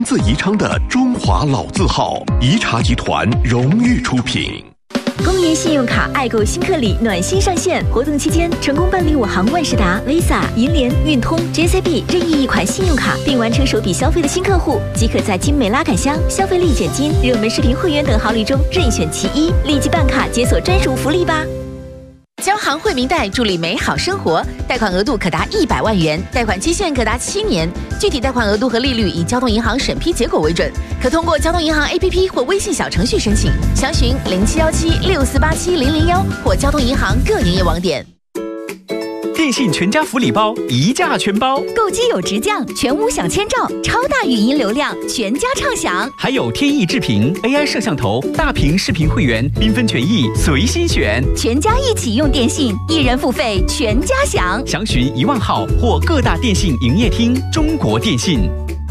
自宜昌的中华老字号，宜茶集团荣誉出品。 公银信用卡爱购新客礼暖心上线，活动期间成功办理我行万事达、Visa、银联、运通、JCB 任意一款信用卡，并完成首笔消费的新客户，即可在精美拉杆箱、消费立减金、热门视频会员等好礼中任选其一，立即办卡解锁专属福利吧！交行惠民贷助力美好生活，贷款额度可达100万元，贷款期限可达7年，具体贷款额度和利率以交通银行审批结果为准，可通过交通银行 APP 或微信小程序申请，详询0717648700或交通银行各营业网点。 电信全家福利包一价全包， 购机有直降，全屋享千兆，超大语音流量，全家畅享。 还有天翼智屏 AI 摄像头，大屏视频会员，缤纷权益随心选。 全家一起用电信，一人付费全家享。 详询1万号或各大电信营业厅。中国电信。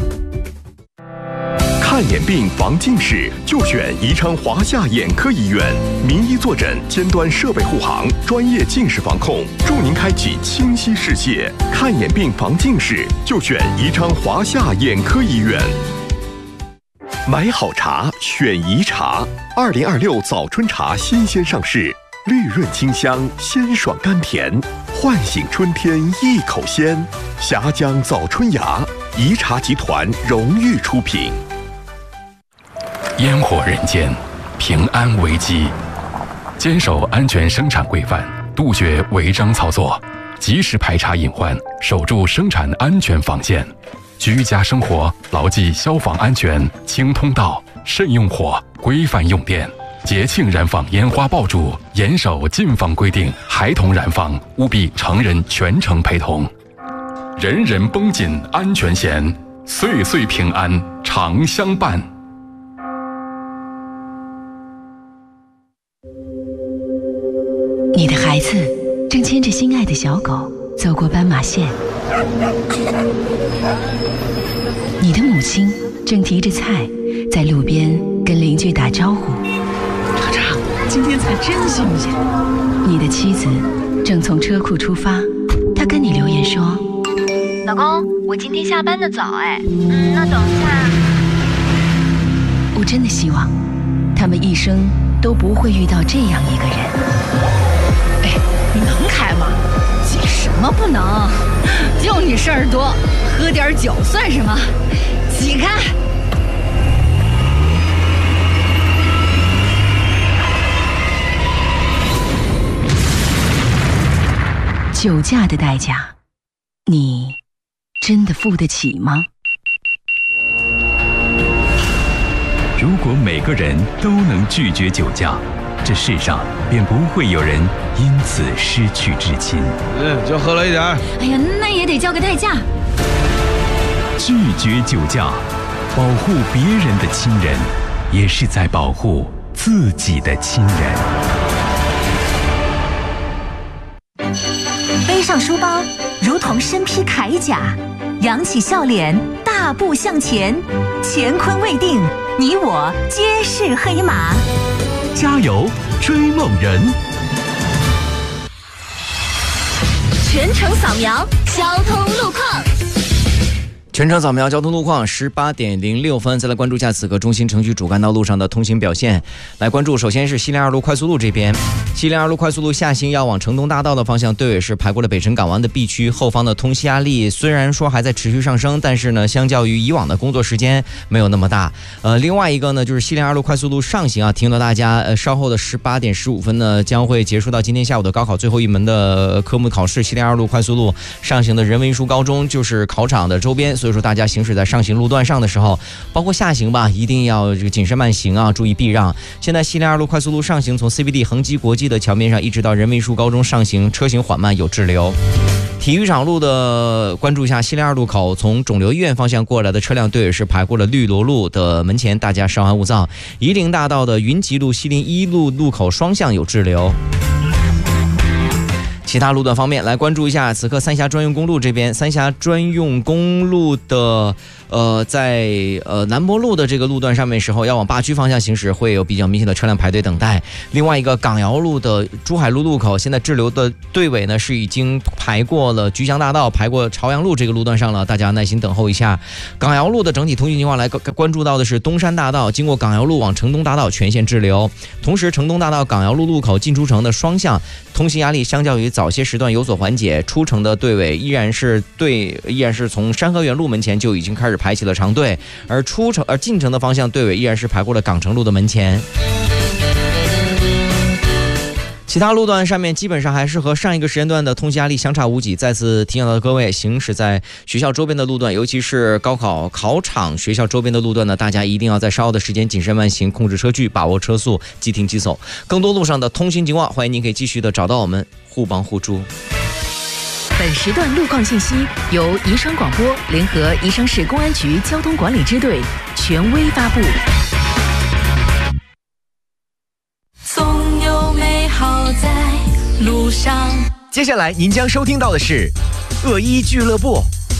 看眼病防近视就选宜昌华夏眼科医院，名医坐诊，尖端设备护航，专业近视防控，助您开启清晰视线。看眼病防近视就选宜昌华夏眼科医院。买好茶选宜茶，2026早春茶新鲜上市，绿润清香，鲜爽甘甜，唤醒春天一口鲜。峡江早春芽，宜茶集团荣誉出品。 烟火人间，平安危机。坚守安全生产规范，杜绝违章操作，及时排查隐患，守住生产安全防线。居家生活牢记消防安全，清通道，慎用火，规范用电。节庆燃放烟花爆竹，严守禁放规定，孩童燃放务必成人全程陪同。人人绷紧安全弦，岁岁平安常相伴。 你的孩子正牵着心爱的小狗走过斑马线，你的母亲正提着菜在路边跟邻居打招呼。 厂长，今天菜真新鲜。 你的妻子正从车库出发，她跟你留言说： 老公，我今天下班的早那等一下。 我真的希望他们一生都不会遇到这样一个人。 你能开吗？急什么不能？就你事儿多，喝点酒算什么？挤开！ 酒驾的代价，你真的付得起吗？ 如果每个人都能拒绝酒驾，这世上便不会有人因此失去至亲。 就喝了一点。 哎呀，那也得交个代价。 拒绝酒驾，保护别人的亲人，也是在保护自己的亲人。 背上书包，如同身披铠甲，扬起笑脸，大步向前。乾坤未定，你我皆是黑马。 加油，追梦人！ 全程扫描交通路况。 全程扫描交通路况，18点06分，再来关注一下此刻中心城区主干道路上的通行表现。来关注，首先是西陵2路快速路这边，西陵2路快速路下行要往城东大道的方向，队尾是排过了北辰港湾的 B 区，后方的通气压力虽然说还在持续上升，但是呢，相较于以往的工作时间没有那么大。另外一个呢，就是西陵2路快速路上行啊，提醒到大家，稍后的18点15分呢，将会结束到今天下午的高考最后一门的科目考试。西陵2路快速路上行的人文艺术高中就是考场的周边，所以说大家行驶在上行路段上的时候，包括下行吧，一定要这个谨慎慢行啊，注意避让。现在西陵2路快速路上行，从 CBD 恒基国际的桥面上一直到人文艺术高中上行，车行缓慢有滞留。体育场路的关注一下，西陵2路口从肿瘤医院方向过来的车辆队尾是排过了绿萝路的门前，大家稍安勿躁。夷陵大道的云集路、西陵1路路口双向有滞留。 其他路段方面，来关注一下此刻三峡专用公路这边，三峡专用公路的在南博路的这个路段上面时候，要往坝区方向行驶，会有比较明显的车辆排队等待。另外一个港窑路的珠海路路口，现在滞留的队尾呢是已经排过了菊江大道，排过朝阳路这个路段上了，大家耐心等候一下。港窑路的整体通行情况来关注到的是东山大道经过港窑路往城东大道全线滞留，同时城东大道港窑路路口进出城的双向通行压力相较于早些时段有所缓解，出城的队尾依然是从山河园路门前就已经开始排起了长队，而进城的方向队尾依然是排过了港城路的门前。其他路段上面基本上还是和上一个时间段的通行压力相差无几。再次提醒到各位，行驶在学校周边的路段，尤其是高考考场学校周边的路段呢，大家一定要在稍后的时间谨慎慢行，控制车距，把握车速，即停即走。更多路上的通行情况，欢迎您可以继续的找到我们，互帮互助。 本时段路况信息由宜昌广播联合宜昌市公安局交通管理支队权威发布。 总有美好在路上。 接下来您将收听到的是恶一俱乐部。